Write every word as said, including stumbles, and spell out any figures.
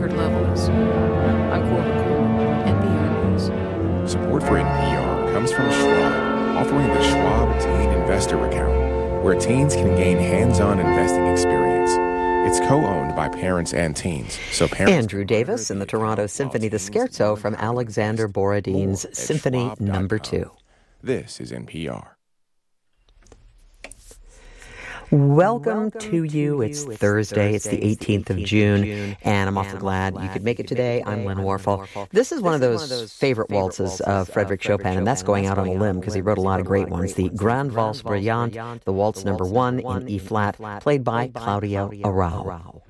record levels. I'm Cora McCool, N P R News. Support for N P R comes from Schwab, offering the Schwab Teen Investor Account, where teens can gain hands-on investing experience. It's co-owned by parents and teens, so parents... Andrew Davis in the Toronto Symphony, the Scherzo from Alexander Borodin's Symphony Number Two. This is N P R. Welcome to you. It's Thursday. It's the eighteenth of June, and I'm awfully glad you could make it today. I'm Lynn Warfel. This is one of those favorite waltzes of Frédéric Chopin, and that's going out on a limb because he wrote a lot of great ones. The Grande Valse Brillante, the waltz number one in E-flat, played by Claudio Arrau.